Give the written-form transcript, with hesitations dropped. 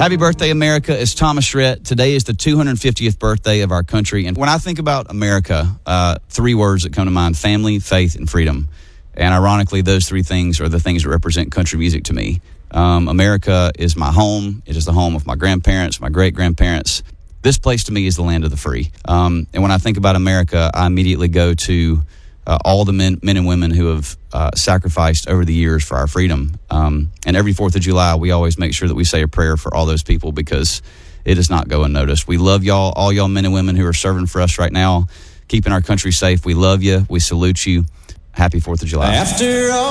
Happy birthday, America. It's Thomas Rhett. Today is the 250th birthday of our country. And when I think about America, three words that come to mind: family, faith, and freedom. And ironically, those three things are the things that represent country music to me. America is my home. It is the home of my grandparents, my great-grandparents. This place to me is the land of the free. And when I think about America, I immediately go to all the men and women who have sacrificed over the years for our freedom. And every 4th of July, we always make sure that we say a prayer for all those people, because it does not go unnoticed. We love y'all, all y'all men and women who are serving for us right now, keeping our country safe. We love you. We salute you. Happy 4th of July. After all